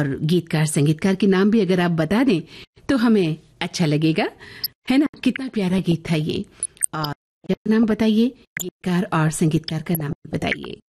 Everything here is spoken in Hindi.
और गीतकार संगीतकार के नाम भी अगर आप बता दें तो हमें अच्छा लगेगा, है ना। कितना प्यारा गीत था ये। और नाम बताइए, गीतकार और संगीतकार का नाम बताइए।